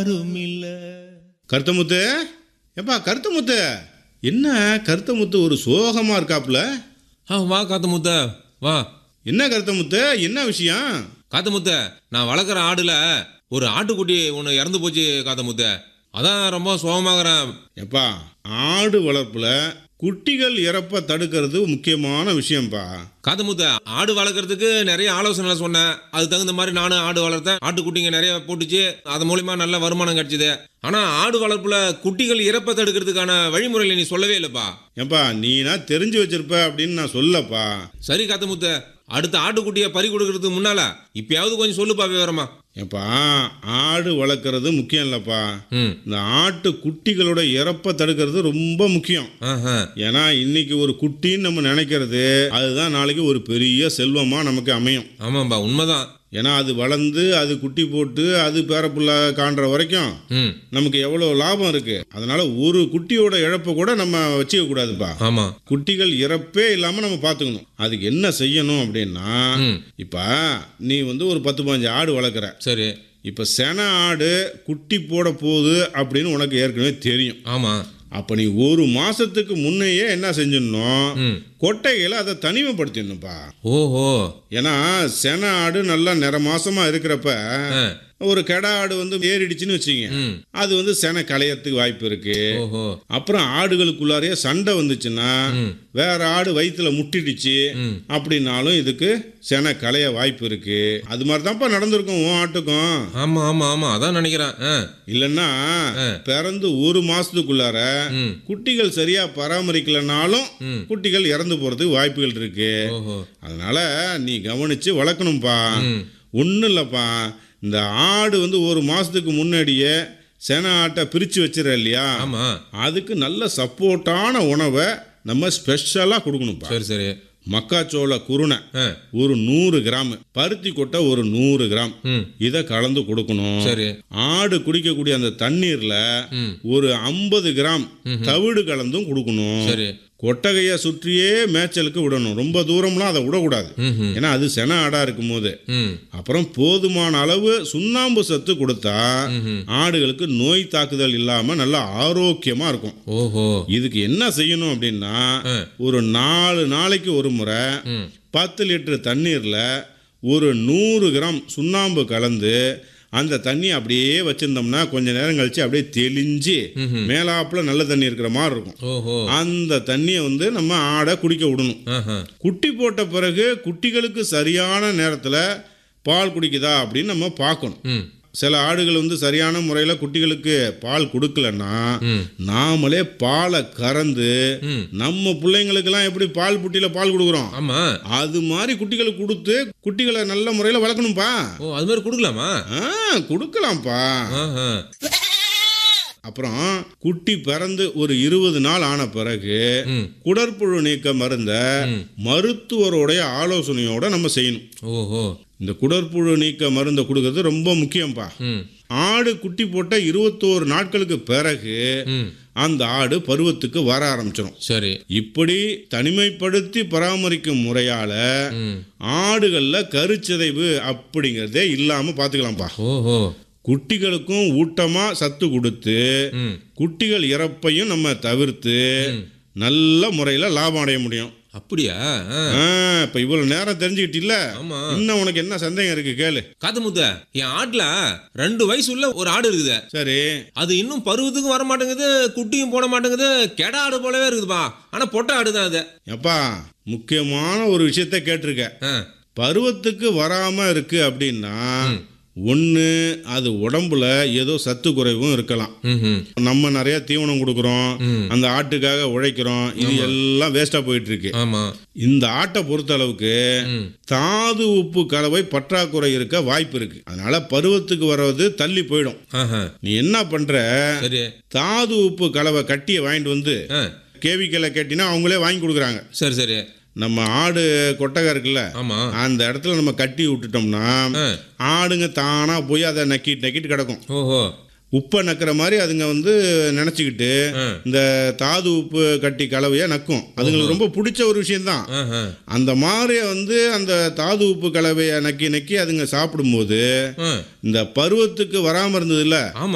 கருத்தமுத்து, எப்பா கருத்தமுத்து, என்ன கருத்தமுத்து ஒரு சோகமா இருக்காப்புல? வா காத்தமுத்த, வா. என்ன கருத்தமுத்து, என்ன விஷயம்? காத்தமுத்த, நான் வளர்க்குற ஆடுல ஒரு ஆட்டுக்குட்டி ஒன்று இறந்து போச்சு காத்தமுத்த. அதான் ரொம்ப சோகமாகறேன். எப்பா, ஆடு வளர்ப்புல குட்டிகள் இறப்ப தடுக்கிறது முக்கியமான விஷயம்ப்பா. காத்தமுத்த, ஆடு வளர்க்குறதுக்கு நிறைய ஆலோசனை சொன்னேன். அது தகுந்த மாதிரி நானும் ஆடு வளர்த்தேன். ஆட்டுக்குட்டிங்க நிறைய போட்டுச்சு. அது மூலிமா நல்ல வருமானம் கிடைச்சிது. ஆனால் ஆடு வளர்ப்புல குட்டிகள் இறப்பை தடுக்கிறதுக்கான வழிமுறைகளை நீ சொல்லவே இல்லைப்பா. ஏப்பா, நீனா தெரிஞ்சு வச்சிருப்ப அப்படின்னு நான் சொல்லப்பா. சரி காத்தமுத்த, அடுத்த ஆட்டுக்குட்டியை பறி கொடுக்கறதுக்கு முன்னால இப்பயாவது கொஞ்சம் சொல்லுப்பா விவரமா. ஏப்பா, ஆடு வளர்க்குறது முக்கியம் இல்லப்பா. ம். இந்த ஆட்டு குட்டிகளோட இறப்பை தடுக்கிறது ரொம்ப முக்கியம். ஏன்னா இன்னைக்கு ஒரு குட்டின்னு நம்ம நினைக்கிறது அதுதான் நாளைக்கு ஒரு பெரிய செல்வமா நமக்கு அமையும். ஆமாம்பா, உண்மைதான். ஏன்னா அது வளர்ந்து அது குட்டி போட்டு அது பேரப்புள்ள காண்ற வரைக்கும் நமக்கு எவ்வளவு லாபம் இருக்கு. அதனால ஒரு குட்டியோட இழப்பை கூட நம்ம வச்சுக்க கூடாதுப்பா. ஆமா, குட்டிகள் இறப்பே இல்லாம நம்ம பாத்துக்கணும். அதுக்கு என்ன செய்யணும் அப்படின்னா, இப்ப நீ ஒரு 10-15 ஆடு வளர்க்குற. சரி. இப்ப சென ஆடு குட்டி போட போகுது அப்படின்னு உனக்கு ஏற்கனவே தெரியும். ஆமா. அப்ப நீ ஒரு மாசத்துக்கு முன்னையே என்ன செஞ்சிடணும், கொட்டைகளை அதை தனிமைப்படுத்திடணும்ப்பா. ஓஹோ. ஏன்னா சென ஆடு நல்லா நிற மாசமா இருக்கிறப்ப ஒரு கெடா ஆடு ஏறிடுச்சுன்னு வச்சுங்க, அது சென களையறதுக்கு வாய்ப்பு இருக்கு. அப்புறம் ஆடுகளுக்குள்ளாரையே சண்டை வந்துச்சுன்னா, வேற ஆடு வயிற்றுல முட்டிடுச்சு அப்படின்னாலும் இதுக்கு சென களைய வாய்ப்பு இருக்கு. அது மாதிரி தான்ப்பா நடந்திருக்கும் உன் ஆட்டுக்கும். ஆமா ஆமா ஆமா, அதான் நினைக்கிறேன். இல்லைன்னா பிறந்து ஒரு மாசத்துக்குள்ளார குட்டிகள் சரியா பராமரிக்கலனாலும் குட்டிகள் இறந்து போறதுக்கு வாய்ப்புகள் இருக்கு. அதனால நீ கவனிச்சு வளர்க்கணும்பா. ஒன்றும் இல்லைப்பா, இந்த ஆடு ஒரு மாசத்துக்கு முன்னாடியே சென ஆட்டை பிரித்து வச்சிடற இல்லையா, அதுக்கு நல்ல சப்போர்ட்டான உணவை நம்ம ஸ்பெஷலாக கொடுக்கணும்ப்பா. சரி சரி. மக்காச்சோள குருணை ஒரு 100 கிராம், பருத்தி கொட்டை ஒரு 100 கிராம், இதை கலந்து கொடுக்கணும். சரி. ஆடு குடிக்கக்கூடிய அந்த தண்ணீர்ல ஒரு 50 கிராம் தவிடு கலந்தும் கொடுக்கணும். சரி. கொட்டகையை சுற்றியே மேய்ச்சலுக்கு விடணும். ரொம்ப தூரம்லாம் அதை விடக்கூடாது. ஏன்னா அது சென ஆடா இருக்கும் போது. அப்புறம் போதுமான அளவு சுண்ணாம்பு சத்து கொடுத்தா ஆடுகளுக்கு நோய் தாக்குதல் இல்லாம நல்லா ஆரோக்கியமா இருக்கும். இதுக்கு என்ன செய்யணும் அப்படின்னா, ஒரு 4 நாளைக்கு ஒரு முறை 10 லிட்டர் தண்ணீர்ல ஒரு 100 கிராம் சுண்ணாம்பு கலந்து அந்த தண்ணி அப்படியே வச்சிருந்தோம்னா கொஞ்ச நேரம் கழிச்சு அப்படியே தெளிஞ்சு மேலாப்புல நல்ல தண்ணி இருக்கிற மாதிரி இருக்கும். அந்த தண்ணியை நம்ம ஆடை குடிக்க விடணும். குட்டி போட்ட பிறகு குட்டிகளுக்கு சரியான நேரத்துல பால் குடிக்குதா அப்படின்னு நம்ம பார்க்கணும். சில ஆடுகள் சரியான முறையில் குட்டிகளுக்கு பால் கொடுக்கலன்னா நாமளே பாலை கறந்து நம்ம பிள்ளைங்களுக்கெல்லாம் எப்படி பால் புட்டியில பால் கொடுக்குறோம், அது மாதிரி குட்டிகளுக்கு கொடுத்து குட்டிகளை நல்ல முறையில் வளர்க்கணும்பா. அது மாதிரி கொடுக்கலாமா? கொடுக்கலாம்ப்பா. அப்புறம் குட்டி பிறந்து ஒரு 20 நாள் ஆன பிறகு குடற்புழு நீக்க மருந்த மருத்துவருடைய ஆலோசனையோட நம்ம செய்யணும். இந்த குடற்புழு நீக்க மருந்தை கொடுக்கறது ரொம்ப முக்கியம்ப்பா. ஆடு குட்டி போட்ட 21 நாட்களுக்கு பிறகு அந்த ஆடு பருவத்துக்கு வர ஆரம்பிச்சிடும். சரி. இப்படி தனிமைப்படுத்தி பராமரிக்கும் முறையால ஆடுகள்ல கருச்சிதைவு அப்படிங்கறதே இல்லாம பாத்துக்கலாம்ப்பா. குட்டிகளுக்கும் ஊட்டமா சத்து கொடுத்து குட்டிகள் இறப்பையும் நம்ம தவிர்த்து நல்ல முறையில லாபம் அடைய முடியும். அப்படியா? இப்ப இவ்வளவு நேரம் தெரிஞ்சுக்கிட்டில்ல, இன்னும் உனக்கு என்ன சந்தேகம் இருக்கு கேளு. காத்தமுத்த, என் ஆட்டுல 2 வயசு உள்ள ஒரு ஆடு இருக்குது. சரி. அது இன்னும் பருவத்துக்கு வர மாட்டேங்குது, குட்டியும் போட மாட்டேங்குது, கெடா ஆடு போலவே இருக்குதுப்பா. ஆனா பொட்டை ஆடுதான் அது. எப்பா, முக்கியமான ஒரு விஷயத்த கேட்டிருக்க. பருவத்துக்கு வராம இருக்கு அப்படின்னா ஒன்று அது உடம்புல ஏதோ சத்து குறைவும் இருக்கலாம். நம்ம நிறைய தீவனம் கொடுக்குறோம், அந்த ஆட்டுக்காக உழைக்கிறோம், இது எல்லாம் வேஸ்டா போயிட்டு இருக்கு. இந்த ஆட்டை பொறுத்த அளவுக்கு தாது உப்பு கலவை பற்றாக்குறை இருக்க வாய்ப்பு இருக்கு. அதனால பருவத்துக்கு வர்றது தள்ளி போயிடும். நீ என்ன பண்ற, தாது உப்பு கலவை கட்டியை வாங்கிட்டு கேவிக்கல கேட்டினா அவங்களே வாங்கி கொடுக்குறாங்க. சரி சரி. நம்ம ஆடு கொட்டகை இருக்குல்ல, அந்த இடத்துல நம்ம கட்டி விட்டுட்டோம்னா ஆடுங்க தானா போய் அதை நக்கிட்டு கிடக்கும். உப்பை நக்கிற மாதிரி அதுங்க நினைச்சுக்கிட்டு இந்த தாது உப்பு கட்டி கலவையை நக்கும். அதுங்களுக்கு ரொம்ப பிடிச்ச ஒரு விஷயம்தான். அந்த மாதிரி அந்த தாது உப்பு கலவையை நக்கி அதுங்க சாப்பிடும்போது இந்த பருவத்துக்கு வராம இருந்தது இல்ல,